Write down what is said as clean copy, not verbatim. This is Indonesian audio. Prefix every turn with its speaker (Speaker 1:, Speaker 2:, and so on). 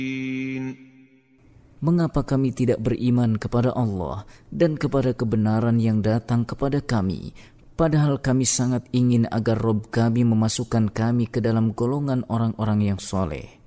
Speaker 1: Mengapa kami tidak beriman kepada Allah dan kepada kebenaran yang datang kepada kami, padahal kami sangat ingin agar Rabb kami memasukkan kami ke dalam golongan orang-orang yang soleh.